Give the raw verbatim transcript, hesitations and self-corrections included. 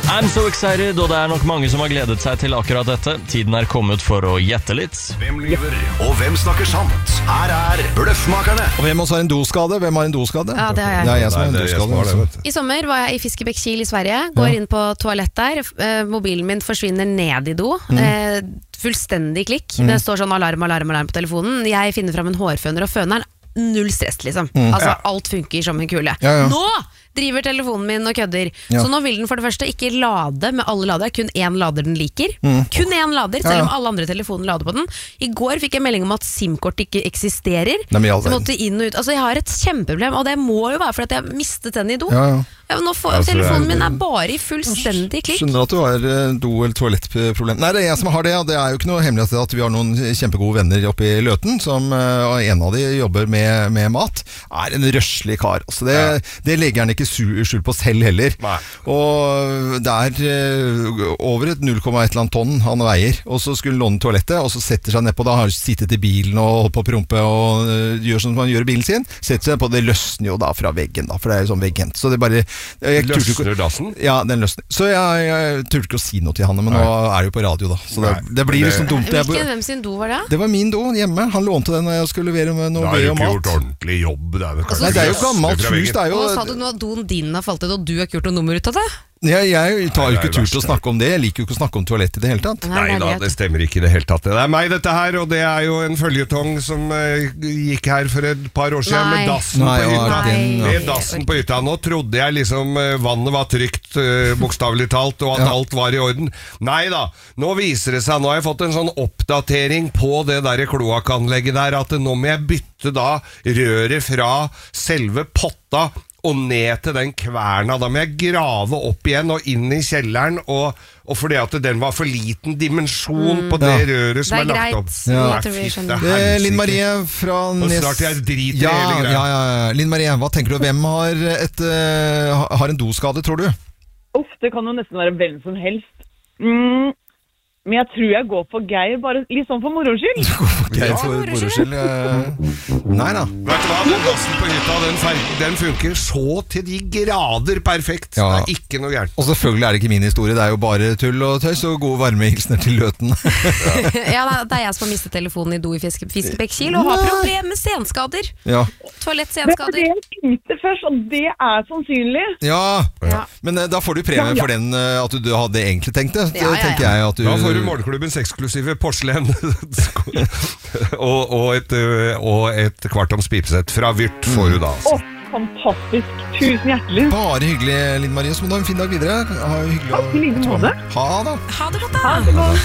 I'm so excited, og det er nok mange som har gledet seg til akkurat dette. Tiden er kommet for å gjette litt. Hvem lyver, og hvem snakker sant? Her er Bløffmakerne. Og hvem også har en doskade? Hvem har en doskade? Ja, det har jeg. Det er jeg som har en Nei, det er jeg som doskade. har det, vet du. I sommer var jeg i Fiskebæk-Kiel i Sverige. Går inn på toalett der. Eh, mobilen min forsvinner ned i do. Eh, fullstendig klikk. Det står sånn alarm, alarm, alarm på telefonen. Jeg finner fram en hårføner og føneren. Null stress, liksom. Altså, alt funker som en kule. Ja, ja. Nå driver telefonen min og kødder. Ja. Så nå vil den for det første ikke lade med alle lader. Kun én lader den liker. Kun én lader, selv om alle andre telefoner lader på den. I går fikk jeg melding om at SIM-kort ikke eksisterer. Nei, men i all Så jeg verden. måtte inn og ut. Altså, jeg har et kjempeproblem, og det må jo være fordi at jeg mistet den i do. Ja, ja. Ja, men nå får, Altså, telefonen det er- min er bare i fullstendig klikk. Skjønner at du har eh, do- eller toalettproblem. Nei, det er jeg som har det, og det er jo ikke noe hemmelighet at vi har noen kjempegode venner oppe i Løten, som eh, og en av de jobber med, med mat, er en røslig kar. Altså det, Ja. det legger han ikke su- skjul på selv heller. Nei. Og det er eh, over et null komma et eller annet tonn han veier, og så skulle han låne toalettet, og så setter seg ned på, da har han sittet i bilen og holdt på å prompe og eh, gjør sånn som han gjør i bilen sin, setter seg på, det løsner jo da fra veggen da, for det er jo sånn vegghendt. Så det bare... jeg turte ikke- Løsner dassen? Ja, den løsner. Så jeg, jeg turte ikke å si noe til han, men nå er det jo på radio da. Så det, Nei. det blir Men liksom det- dumt. Jeg, Hvilken, hvem sin do var det? det var min do hjemme. Han lånte den når jeg skulle levere med Da noe har du ved og ikke gjort mat. ordentlig jobb. Det er, vel Nei, det er jo kanskje gammelt løsner fra hus, det er jo... Og sa du nå at doen din har falt ut, og du har ikke gjort noe nummer ut av det? Jeg, jeg tar jo Nei, ikke det er tur verst, til å snakke om det. Jeg liker jo ikke å snakke om toalett i det hele tatt. Nei da, greit. det stemmer ikke i det hele tatt. Det er meg dette her, og det er jo en følgetong som eh, gikk her for et par år siden Nei. med dassen Nei, på ja, hytta. den, ja. Med dassen på hytta. Nå trodde jeg liksom eh, vannet var trygt, eh, bokstavelig talt, og at Ja. alt var i orden. Nei da, nå viser det seg, nå har jeg fått en sånn oppdatering på det der kloakkanlegget der, at nå må jeg bytte da røret fra selve potta og ned til den kverna. Da må jeg grave opp igjen og inn i kjelleren, og, og fordi at den var for liten dimensjon på det Ja. røret som Det er er, lagt greit. opp. Ja. Nei, Jeg tror vi fytte skjønner. Det er helsike. Linn Marie fra Og Nes... snart jeg driter i ja, hele greia. ja, ja. Linn Marie, hva tenker du? Hvem har, et, eh, har en doskade, tror du? Uff, det kan jo nesten være hvem som helst. Mm, men jeg tror jeg går for Geir, bare litt sånn for moro skyld. Geir for moro skyld. eh, Nei da. Vet du hva, den dassen på hytta, den, fer- den funker så til de grader perfekt. Ja. Det er ikke noe gærent. Og selvfølgelig er det ikke min historie, det er jo bare tull og tøys og gode varme hilsner til Løten. Ja, det er jeg som har mistet telefonen i do i Fiske, Fiskebæk-Kiel og har Nei. problemer med senskader. Ja. Det var det Toalettsenskader. jeg tenkte først, og det er sannsynlig. Ja, Ja. men eh, da får du premie Ja, ja. for den eh, at du, du hadde egentlig tenkt det, Ja, ja, ja. tenker jeg at du... Da får du morgenklubbens eksklusive porselen og, og, et, ø, og et kvartoms pipesett fra Vyrt får du da. Å, Altså. fantastisk. Tusen hjertelig. Bare hyggelig, Linn Marie, så må du ha en fin dag videre. Ha, hyggelig. Takk i like måte. Ha da. Ha det godt, da! Ha det godt.